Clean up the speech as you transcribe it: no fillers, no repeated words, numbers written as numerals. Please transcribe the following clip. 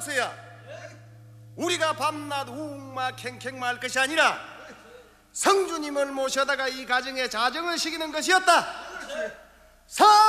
없어야 우리가 밤낮 우웅마 캥캥마 할 것이 아니라 성주님을 모셔다가 이 가정에 자정을 시키는 것이었다.